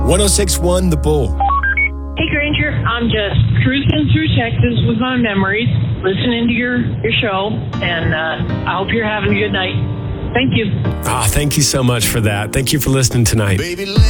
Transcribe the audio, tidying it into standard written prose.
1061 The Bull. Hey, Granger. I'm just cruising through Texas with my memories, listening to your show, and I hope you're having a good night. Thank you. Thank you so much for that. Thank you for listening tonight. Baby.